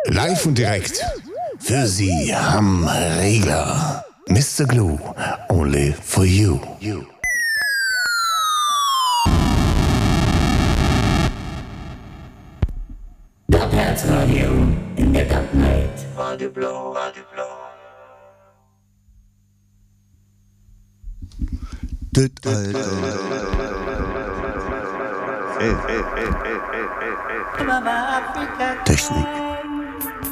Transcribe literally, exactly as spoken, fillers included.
Live und direkt für Sie am Regler. Mister Glue, only for you. you. Das Herzradio in der Dark Night. Radio Blau, Radio Blau. Das Alter. Technik.